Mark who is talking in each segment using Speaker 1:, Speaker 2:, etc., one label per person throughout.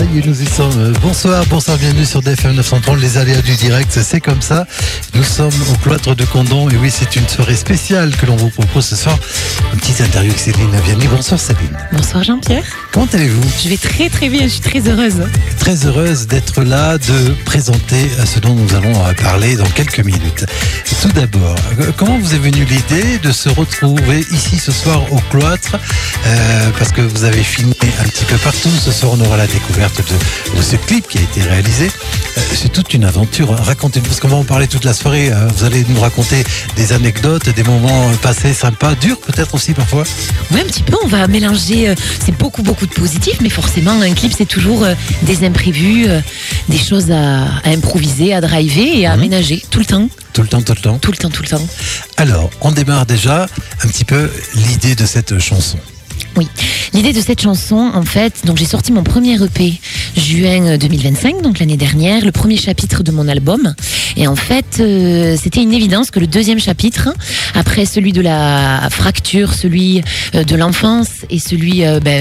Speaker 1: Ça y est, nous y sommes. Bonsoir, bienvenue sur DFM 930, les aléas du direct, c'est comme ça. Nous sommes au cloître de Condom et oui, c'est une soirée spéciale que l'on vous propose ce soir. Une petite interview avec Céline Naviani. Bonsoir Céline.
Speaker 2: Bonsoir Jean-Pierre.
Speaker 1: Comment allez-vous?
Speaker 2: Je vais très très bien, je suis très heureuse.
Speaker 1: Très heureuse d'être là, de présenter ce dont nous allons parler dans quelques minutes. Tout d'abord, comment vous est venue l'idée de se retrouver ici ce soir au cloître? Parce que vous avez filmé un petit peu partout. Ce soir, on aura la découverte de ce clip qui a été réalisé. C'est toute une aventure. Racontez-nous, parce qu'on va en parler toute la soirée. Vous allez nous raconter des anecdotes, des moments passés sympas, durs peut-être aussi parfois.
Speaker 2: Oui, un petit peu. On va mélanger. C'est beaucoup de positifs, mais forcément, un clip, c'est toujours des imprévus, des choses à improviser, à driver et à aménager tout le temps.
Speaker 1: Tout le temps.
Speaker 2: Tout le temps.
Speaker 1: Alors, on démarre déjà un petit peu l'idée de cette chanson.
Speaker 2: Oui, l'idée de cette chanson, en fait, donc j'ai sorti mon premier EP juin 2025, donc l'année dernière, le premier chapitre de mon album. Et en fait, c'était une évidence que le deuxième chapitre, après celui de la fracture, celui de l'enfance et celui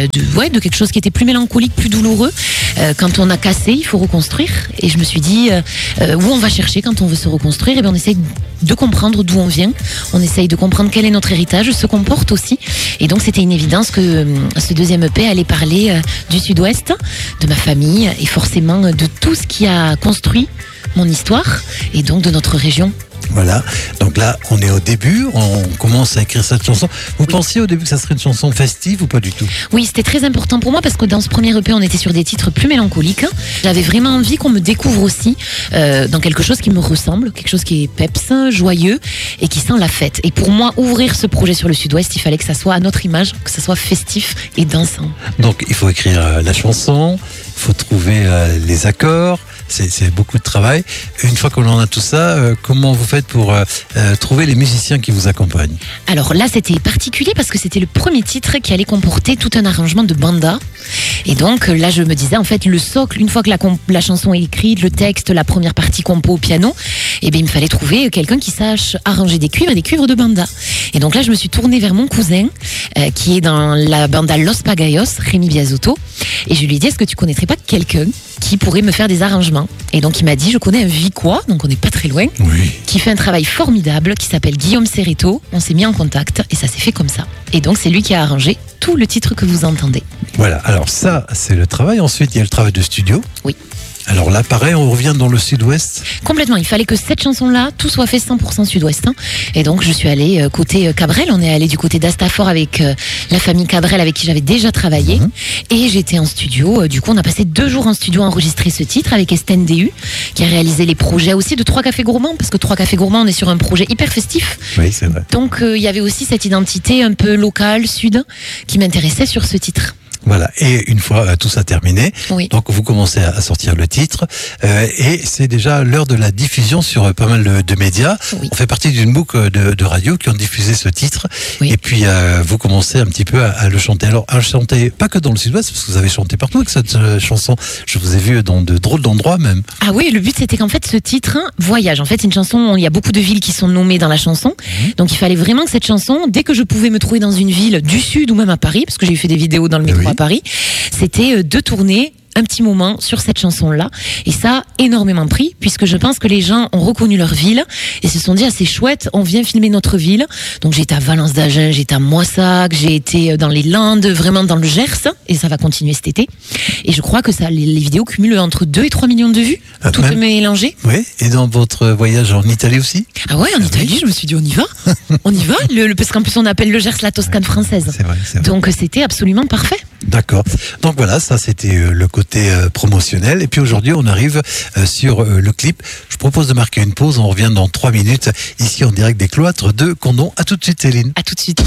Speaker 2: de quelque chose qui était plus mélancolique, plus douloureux, quand on a cassé, il faut reconstruire. Et je me suis dit, où on va chercher quand on veut se reconstruire? Et bien on essaye de comprendre d'où on vient, on essaye de comprendre quel est notre héritage, ce qu'on porte aussi. Et donc c'était une évidence que ce deuxième EP allait parler du Sud-Ouest, de ma famille et forcément de tout ce qui a construit mon histoire et donc de notre région.
Speaker 1: Voilà, donc là on est au début, on commence à écrire cette chanson. Vous pensiez au début que ça serait une chanson festive ou pas du tout?
Speaker 2: Oui, c'était très important pour moi parce que dans ce premier EP on était sur des titres plus mélancoliques. J'avais vraiment envie qu'on me découvre aussi dans quelque chose qui me ressemble, quelque chose qui est peps, joyeux et qui sent la fête. Et pour moi, ouvrir ce projet sur le Sud-Ouest, il fallait que ça soit à notre image, que ça soit festif et dansant.
Speaker 1: Donc il faut écrire la chanson, il faut trouver les accords. C'est beaucoup de travail. Une fois qu'on en a tout ça, comment vous faites pour trouver les musiciens qui vous accompagnent? Alors
Speaker 2: là, c'était particulier parce que c'était le premier titre qui allait comporter tout un arrangement de banda. Et donc là, je me disais, en fait, le socle, une fois que la chanson est écrite, le texte, la première partie compo au piano, il me fallait trouver quelqu'un qui sache arranger des cuivres et des cuivres de banda. Et donc là, je me suis tournée vers mon cousin qui est dans la banda Los Pagayos, Rémi Biazotto. Et je lui ai dit, est-ce que tu connaîtrais pas quelqu'un qui pourrait me faire des arrangements? Et donc il m'a dit, je connais un Vicois, donc on n'est pas très loin, qui fait un travail formidable, qui s'appelle Guillaume Serretto. On s'est mis en contact et ça s'est fait comme ça. Et donc c'est lui qui a arrangé tout le titre que vous entendez. Voilà, alors ça c'est le travail. Ensuite il y a le travail de studio. Oui. Alors là, pareil, on revient dans le Sud-Ouest. Complètement, il fallait que cette chanson-là, tout soit fait 100% Sud-Ouest. Et donc, je suis allée côté Cabrel. On est allé du côté d'Astafort avec la famille Cabrel avec qui j'avais déjà travaillé. Et j'étais en studio. Du coup, on a passé 2 jours en studio à enregistrer ce titre avec Estène DU, qui a réalisé les projets aussi de 3 Cafés Gourmands. Parce que 3 Cafés Gourmands, on est sur un projet hyper festif. Oui, c'est vrai. Donc, il y avait aussi cette identité un peu locale, sud, qui m'intéressait sur ce titre. Voilà, et une fois tout ça terminé, donc vous commencez à sortir le titre et c'est déjà l'heure de la diffusion sur pas mal de médias. On fait partie d'une boucle de radio qui ont diffusé ce titre et puis vous commencez un petit peu à le chanter. Alors à le chanter pas que dans le Sud-Ouest, parce que vous avez chanté partout avec cette chanson, je vous ai vu dans de drôles d'endroits même. Ah oui, le but c'était qu'en fait ce titre voyage, en fait c'est une chanson, il y a beaucoup de villes qui sont nommées dans la chanson, donc il fallait vraiment que cette chanson, dès que je pouvais me trouver dans une ville du Sud ou même à Paris, parce que j'ai fait des vidéos dans le métro à Paris, c'était de tourner un petit moment sur cette chanson-là. Et ça a énormément pris, puisque je pense que les gens ont reconnu leur ville et se sont dit, ah, c'est chouette, on vient filmer notre ville. Donc j'ai été à Valence d'Agen, j'ai été à Moissac, j'ai été dans les Landes, vraiment dans le Gers, et ça va continuer cet été. Et je crois que ça, les vidéos cumulent entre 2 et 3 millions de vues, tout est mélangé. Oui, et dans votre voyage en Italie aussi? Ah ouais, en Italie, je me suis dit, on y va. On y va, parce qu'en plus on appelle le Gers la Toscane française. C'est vrai. Donc c'était absolument parfait. D'accord. Donc voilà, ça c'était le côté promotionnel. Et puis aujourd'hui, on arrive sur le clip. Je propose de marquer une pause. On revient dans 3 minutes ici en direct des cloîtres de Condom. À tout de suite, Céline. À tout de suite.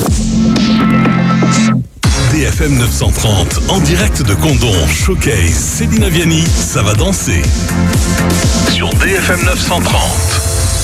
Speaker 3: DFM 930, en direct de Condom, Showcase, Céline Naviani, ça va danser. Sur DFM 930.